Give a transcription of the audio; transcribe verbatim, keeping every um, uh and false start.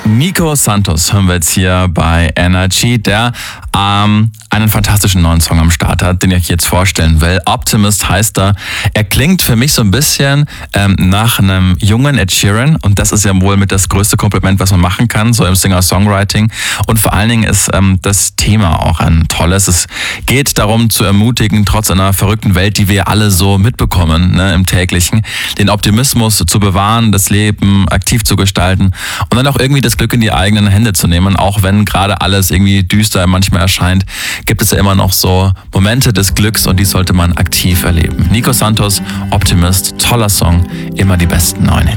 Nico Santos hören wir jetzt hier bei Energy, der ähm, einen fantastischen neuen Song am Start hat, den ich euch jetzt vorstellen will. Optimist heißt er. Er klingt für mich so ein bisschen ähm, nach einem jungen Ed Sheeran und das ist ja wohl mit das größte Kompliment, was man machen kann, so im Singer-Songwriting. Und vor allen Dingen ist ähm, das Thema auch ein tolles. Es geht darum zu ermutigen, trotz einer verrückten Welt, die wir alle so mitbekommen, ne, im täglichen, den Optimismus zu bewahren, das Leben aktiv zu gestalten und dann auch irgendwie das Glück in die eigenen Hände zu nehmen, auch wenn gerade alles irgendwie düster manchmal erscheint, gibt es ja immer noch so Momente des Glücks und die sollte man aktiv erleben. Nico Santos, Optimist, toller Song, immer die besten Neune.